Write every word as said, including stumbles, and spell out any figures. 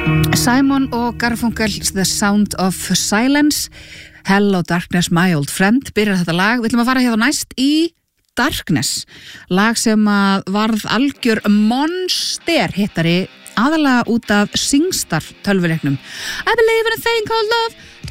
Simon og Garfunkel, The Sound of Silence. Hello Darkness, my old friend, byrjar þetta lag. Við ætlum að fara hér næst í Darkness, lag sem að varð algjör monster hittari aðalega út af SingStar tölvuleiknum. I believe in a thing called love,